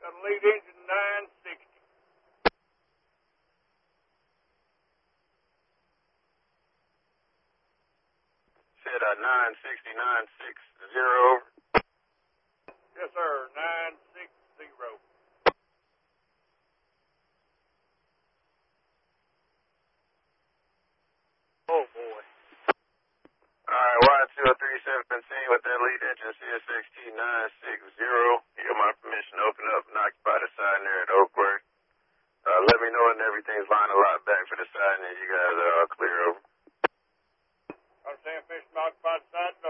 the lead engine 960. Said 960, 960. Yes, sir, 960. Oh, boy. Alright, Y237C with that lead engine CSXT 960. You got my permission to open up and occupy the side there at Oakworth. Let me know when everything's lined a lot back for the side and you guys are clear over. Understand, permission to occupy the side.